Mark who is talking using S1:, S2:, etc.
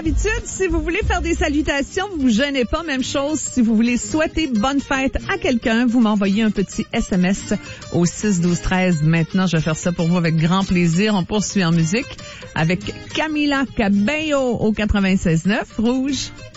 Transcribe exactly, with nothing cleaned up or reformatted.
S1: d'habitude, si vous voulez faire des salutations, vous vous gênez pas. Même chose, si vous voulez souhaiter bonne fête à quelqu'un, vous m'envoyez un petit S M S au six douze treize. Maintenant, je vais faire ça pour vous avec grand plaisir. On poursuit en musique avec Camila Cabello au quatre-vingt-seize neuf Rouge.